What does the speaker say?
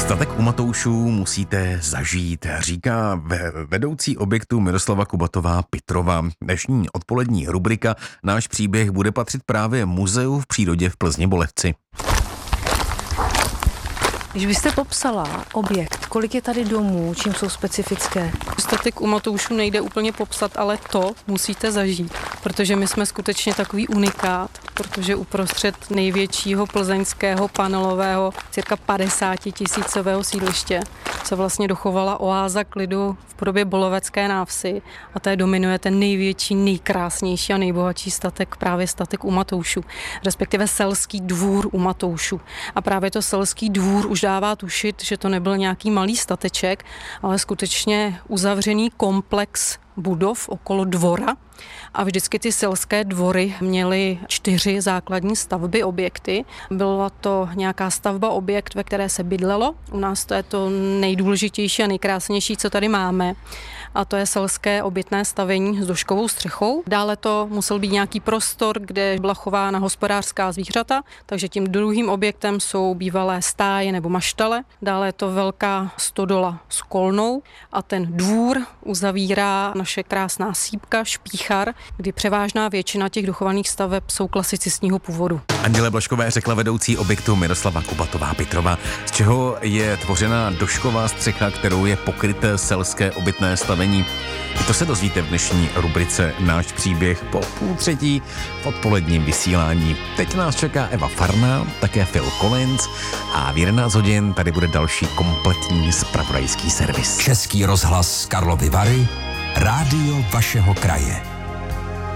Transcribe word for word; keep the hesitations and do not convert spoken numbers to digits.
Statek u Matoušů musíte zažít, říká vedoucí objektu Miroslava Kubatová Pitrova. Dnešní odpolední rubrika Náš příběh bude patřit právě Muzeu v přírodě v Plzni Bolevci. Když byste popsala objekt, kolik je tady domů, čím jsou specifické? Statek u Matoušů nejde úplně popsat, ale to musíte zažít, protože my jsme skutečně takový unikát, protože uprostřed největšího plzeňského panelového cirka padesátitisícového sídliště se vlastně dochovala oáza klidu v podobě Bolovecké návsi a té dominuje ten největší, nejkrásnější a nejbohatší statek, právě statek u Matoušů, respektive selský dvůr u Matoušů. A právě to selský dvůr už dává tušit, že to nebyl nějaký malý stateček, ale skutečně uzavřený komplex budov okolo dvora. A vždycky ty selské dvory měly čtyři základní stavby, objekty. Byla to nějaká stavba, objekt, ve které se bydlelo. U nás to je to nejdůležitější a nejkrásnější, co tady máme. A to je selské obytné stavení s doškovou střechou. Dále to musel být nějaký prostor, kde byla chována hospodářská zvířata, takže tím druhým objektem jsou bývalé stáje nebo maštale. Dále je to velká stodola s kolnou a ten dvůr uzavírá naše krásná sýpka, špíchar, kdy převážná většina těch dochovaných staveb jsou klasicistního původu. Anděle Blažkové řekla vedoucí objektu Miroslava Kubatová Pitrova, z čeho je tvořena došková střecha, kterou je pokryté selské obytné stavení. I to se dozvíte v dnešní rubrice Náš příběh po půl třetí v odpoledním vysílání. Teď nás čeká Eva Farná, také Phil Collins a v jedenáct hodin tady bude další kompletní zpravodajský servis. Český rozhlas Karlovy Vary, rádio vašeho kraje.